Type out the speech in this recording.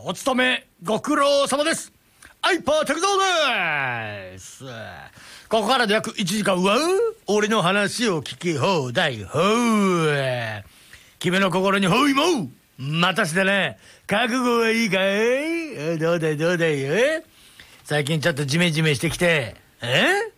お勤めご苦労様です。アイパー竹蔵です。ここからで約1時間は俺の話を聞き放題。ほう、君の心にほいも待たしてね。覚悟はいいかい？どうだい最近ちょっとジメジメしてきて、